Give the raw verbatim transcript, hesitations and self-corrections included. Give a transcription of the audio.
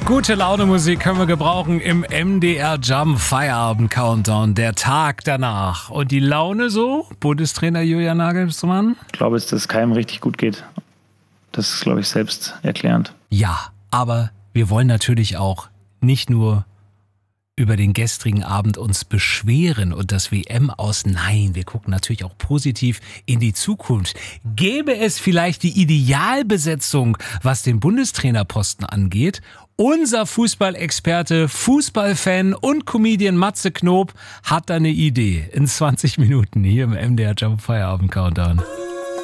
Gute Laune-Musik können wir gebrauchen im M D R Jump Feierabend Countdown, der Tag danach. Und die Laune so? Bundestrainer Julian Nagelsmann? Ich glaube, dass es keinem richtig gut geht. Das ist, glaube ich, selbst erklärend. Ja, aber wir wollen natürlich auch nicht nur über den gestrigen Abend uns beschweren und das W M aus. Nein, wir gucken natürlich auch positiv in die Zukunft. Gäbe es vielleicht die Idealbesetzung, was den Bundestrainerposten angeht? Unser Fußballexperte, Fußballfan und Comedian Matze Knob hat da eine Idee. In zwanzig Minuten hier im M D R Jump Feierabend Countdown.